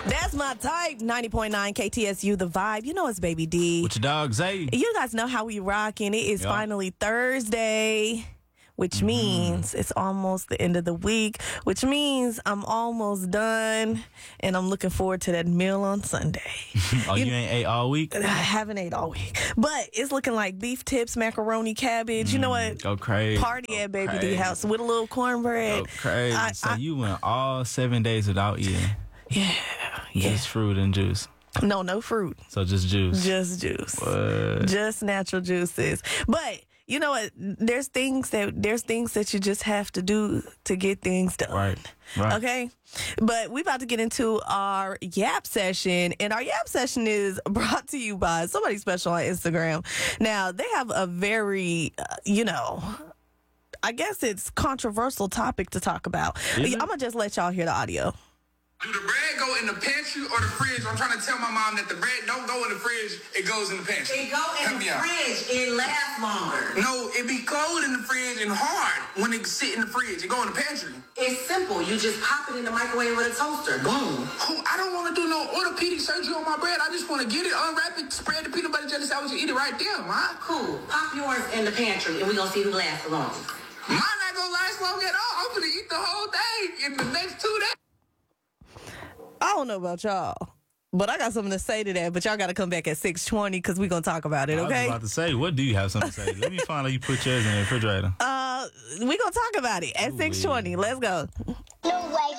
That's my type. 90.9 KTSU, The Vibe. You know it's Baby D. What your dog say? You guys know how we rocking. It is finally Thursday, which means it's almost the end of the week, which means I'm almost done, and I'm looking forward to that meal on Sunday. Oh, you ain't ate all week? I haven't ate all week, but it's looking like beef tips, macaroni, cabbage. You know what? Go crazy. Party at Baby D house with a little cornbread. Go crazy. So you went all 7 days without eating? Yeah. Just fruit and juice? No fruit. So just juice? Just juice. What? Just natural juices. But you know what? There's things that you just have to do to get things done. Right. Okay? But we about to get into our Yap session, and our Yap session is brought to you by somebody special on Instagram. Now, they have a very, I guess it's controversial topic to talk about. I'm going to just let y'all hear the audio. Do the bread go in the pantry or the fridge? I'm trying to tell my mom that the bread don't go in the fridge, it goes in the pantry. It go in the fridge, it lasts longer. No, it be cold in the fridge and hard when it sit in the fridge. It go in the pantry. It's simple. You just pop it in the microwave with a toaster. Boom. I don't want to do no orthopedic surgery on my bread. I just want to get it, unwrap it, spread the peanut butter jelly sandwich and eat it right there, ma. Cool. Pop yours in the pantry and we gonna see who lasts the longest. Mine not gonna last long at all. I'm gonna eat the whole thing in the next 2 days. I don't know about y'all, but I got something to say to that. But y'all got to come back at 6:20 because we're going to talk about it, okay? I was about to say, what do you have something to say? Let me find out you put yours in the refrigerator. We're going to talk about it at 6:20. Let's go. No way.